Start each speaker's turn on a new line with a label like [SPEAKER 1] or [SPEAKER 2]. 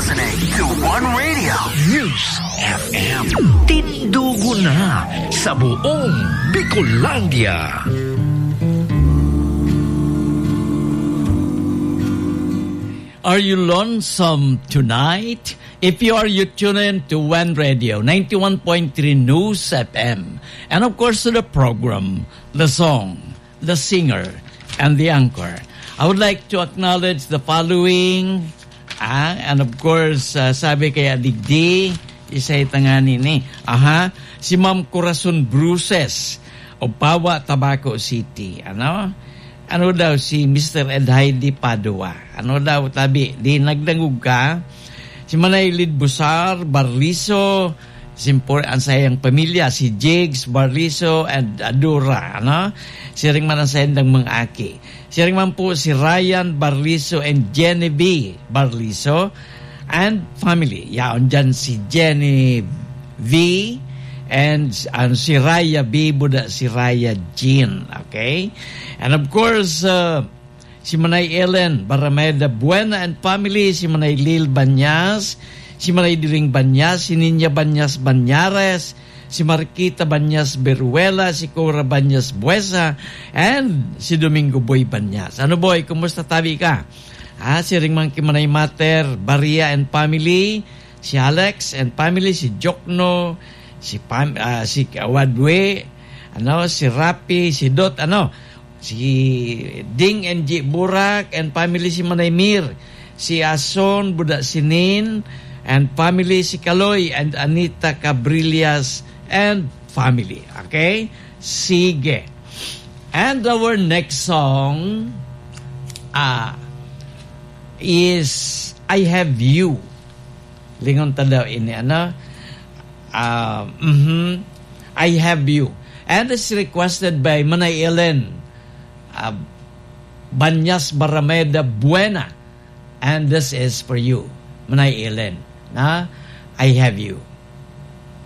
[SPEAKER 1] listening to One Radio News FM.
[SPEAKER 2] Tindugo na sa buong Bicolandia. Are you lonesome tonight? If you are, you tune in to One Radio 91.3 News FM. And of course to the program, the song, the singer, and the anchor. I would like to acknowledge the following. And of course, sabi kay Adigdi, isa'y tanganin ni. Si Ma'am Corazon Bruces o Pawa, Tabaco City. Ano daw si Mr. Ed Heidi Padua? Ano daw tabi? Di nagdangog ka? Si Manay Lid Busar, Barliso, ang sayang pamilya, si Jigs, Barliso, and Adura. Si ring man ang sayang mga aki. Si ring man po si Ryan Barliso and Jenny B. Barliso and family. Yaon dyan si Jenny V. And si Raya B. Buda si Raya Jean. Okay? And of course, si Manay Ellen Barameda Buena and family, si Manay Lil Banyas, si Manay Diling Banyas, si Ninya Banyas Banyares, si Marquita Banyas Beruela, si Cora Banyas Buesa, and si Domingo Boy Banyas. Ano boy, kumusta tabi ka? Si Ringman Kimanay Mater, Baria and family, si Alex and family, si Jokno, si Wadwe, si Rapi, si Dot, si Ding and G Burak and family, si Manay Mir, si Ason Buda Sinin and family, si Kaloy and Anita Cabrillas and family. Okay? Sige. And our next song is I Have You. Lingon ta daw ini, I Have You. And it's requested by Manay Ellen Banyas Barameda Buena. And this is for you, Manay Ellen. I Have You.